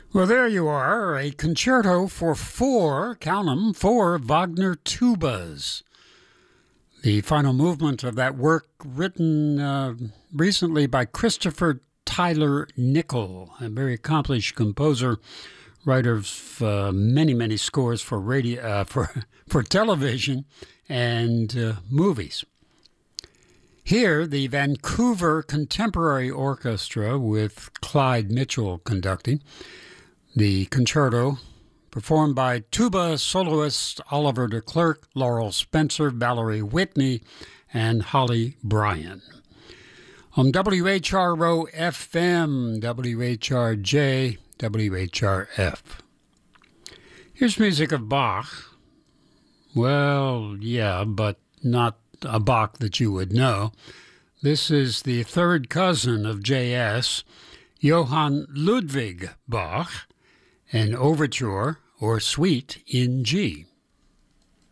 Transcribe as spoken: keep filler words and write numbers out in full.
Well, there you are, a concerto for four, count them, four Wagner tubas. The final movement of that work written uh, recently by Christopher Tyler Nickel, a very accomplished composer, writer of uh, many, many scores for radio, uh, for, for television and uh, movies. Here, the Vancouver Contemporary Orchestra with Clyde Mitchell conducting. The concerto, performed by tuba soloists Oliver de Klerk, Laurel Spencer, Valerie Whitney, and Holly Bryan. On W H R O F M, W H R J, W H R F. Here's music of Bach. Well, yeah, but not a Bach that you would know. This is the third cousin of J S, Johann Ludwig Bach, an overture or suite in G.